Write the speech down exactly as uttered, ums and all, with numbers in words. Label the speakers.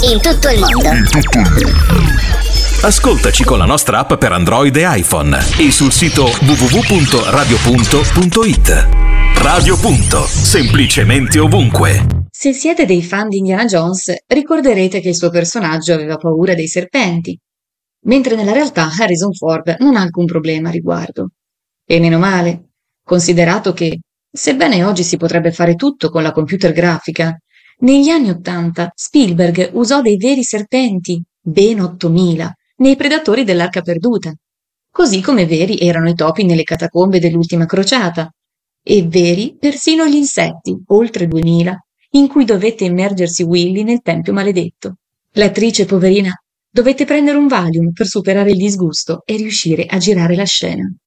Speaker 1: In tutto il mondo.
Speaker 2: In tutto il mondo. Ascoltaci con la nostra app per Android e iPhone e sul sito w w w punto radio punto punto i t. Radio Punto, semplicemente ovunque.
Speaker 3: Se siete dei fan di Indiana Jones, ricorderete che il suo personaggio aveva paura dei serpenti, mentre nella realtà Harrison Ford non ha alcun problema a riguardo. E meno male, considerato che, sebbene oggi si potrebbe fare tutto con la computer grafica, negli anni Ottanta Spielberg usò dei veri serpenti, ben ottomila, nei Predatori dell'Arca Perduta, così come veri erano i topi nelle catacombe dell'Ultima Crociata, e veri persino gli insetti, oltre duemila, in cui dovette immergersi Willy nel Tempio Maledetto. L'attrice, poverina, dovette prendere un Valium per superare il disgusto e riuscire a girare la scena.